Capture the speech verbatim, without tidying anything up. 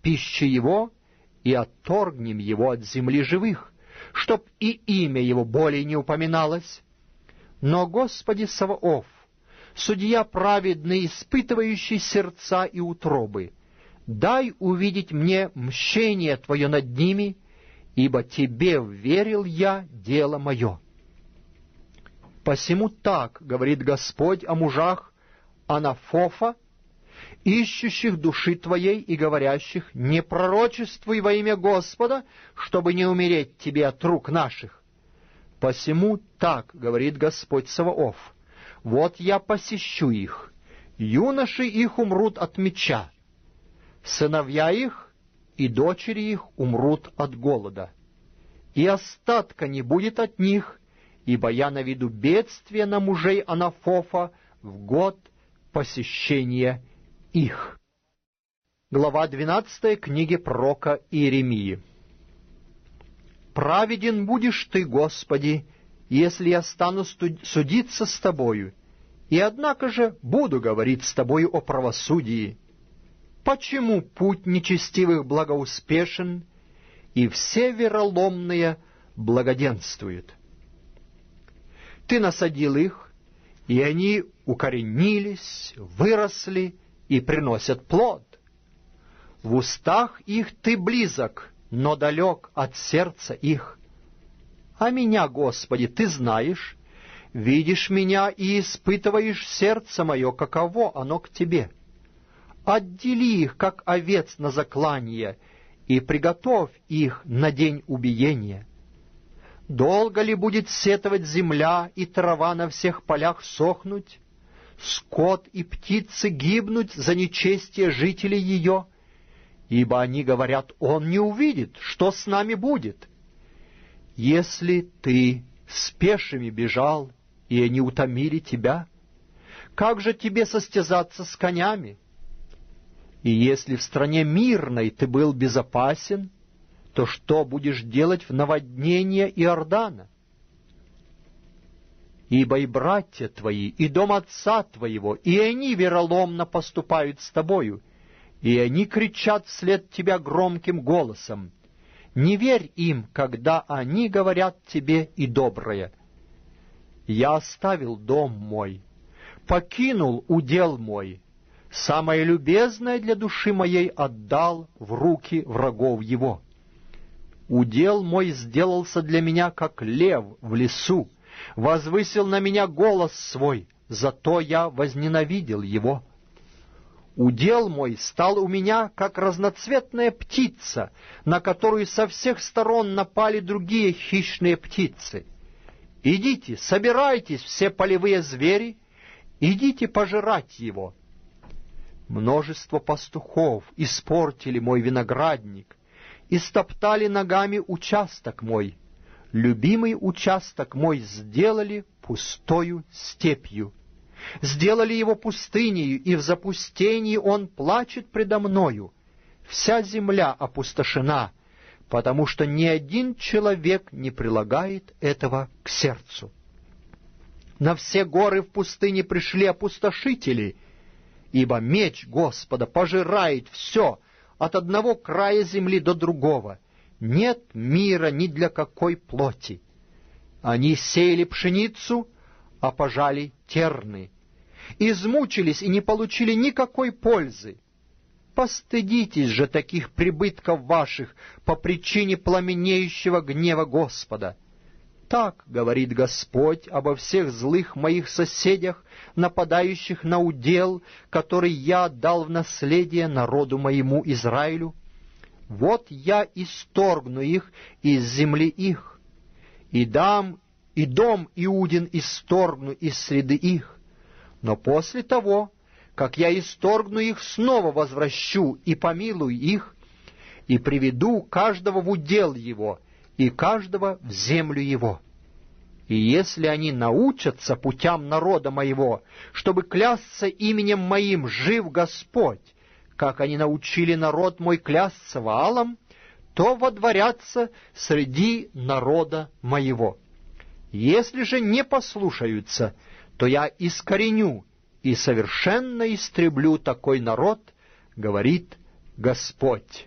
пищи его, и отторгнем его от земли живых, чтоб и имя его более не упоминалось. Но, Господи Саваоф, судья праведный, испытывающий сердца и утробы, дай увидеть мне мщение Твое над ними, ибо Тебе верил я дело мое. Посему так говорит Господь о мужах Анафофа, ищущих души Твоей и говорящих: не пророчествуй во имя Господа, чтобы не умереть тебе от рук наших. Посему так говорит Господь Саваоф: вот я посещу их, юноши их умрут от меча, сыновья их и дочери их умрут от голода, и остатка не будет от них, ибо я наведу бедствие на мужей Анафофа в год посещения их. Глава двенадцатая книги пророка Иеремии. «Праведен будешь ты, Господи, если я стану судиться с Тобою, и однако же буду говорить с Тобою о правосудии. Почему путь нечестивых благоуспешен, и все вероломные благоденствуют? Ты насадил их, и они укоренились, выросли и приносят плод. В устах их Ты близок, но далек от сердца их. А меня, Господи, Ты знаешь, видишь меня и испытываешь сердце мое, каково оно к Тебе. Отдели их, как овец на заклание, и приготовь их на день убиения. Долго ли будет сетовать земля и трава на всех полях сохнуть, скот и птицы гибнуть за нечестие жителей ее? Ибо они говорят: он не увидит, что с нами будет. Если ты с пешими бежал, и они утомили тебя, как же тебе состязаться с конями? И если в стране мирной ты был безопасен, то что будешь делать в наводнение Иордана? Ибо и братья твои, и дом отца твоего, и они вероломно поступают с тобою, и они кричат вслед тебя громким голосом. Не верь им, когда они говорят тебе и доброе. Я оставил дом мой, покинул удел мой, самое любезное для души моей отдал в руки врагов его. Удел мой сделался для меня, как лев в лесу, возвысил на меня голос свой, зато я возненавидел его. Удел мой стал у меня, как разноцветная птица, на которую со всех сторон напали другие хищные птицы. Идите, собирайтесь, все полевые звери, идите пожирать его. Множество пастухов испортили мой виноградник, истоптали ногами участок мой. Любимый участок мой сделали пустою степью. Сделали его пустынею, и в запустении он плачет предо мною. Вся земля опустошена, потому что ни один человек не прилагает этого к сердцу. На все горы в пустыне пришли опустошители, ибо меч Господа пожирает все, от одного края земли до другого. Нет мира ни для какой плоти. Они сеяли пшеницу, а пожали терны. Измучились и не получили никакой пользы. Постыдитесь же таких прибытков ваших по причине пламенеющего гнева Господа. Так говорит Господь обо всех злых моих соседях, нападающих на удел, который я дал в наследие народу моему Израилю. Вот я исторгну их из земли их, и дам, и дом Иудин исторгну из среды их. Но после того, как я исторгну их, снова возвращу и помилую их, и приведу каждого в удел его, и каждого в землю его. И если они научатся путям народа моего, чтобы клясться именем моим, жив Господь, как они научили народ мой клясться Ваалом, то водворятся среди народа моего. Если же не послушаются, то я искореню и совершенно истреблю такой народ, говорит Господь».